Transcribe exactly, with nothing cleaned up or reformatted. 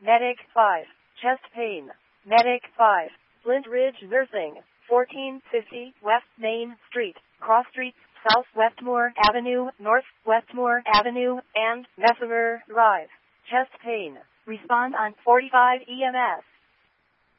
Medic five, chest pain. Medic five, Flint Ridge Nursing, fourteen fifty West Main Street, Cross Street, South Westmore Avenue, North Westmore Avenue, and Messemer Drive. Chest pain. Respond on forty-five E M S.